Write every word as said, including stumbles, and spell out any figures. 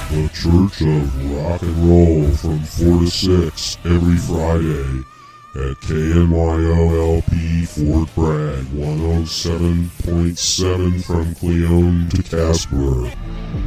The Church of Rock and Roll from four to six every Friday at K N Y O L P Fort Bragg one oh seven point seven from Cleone to Casper.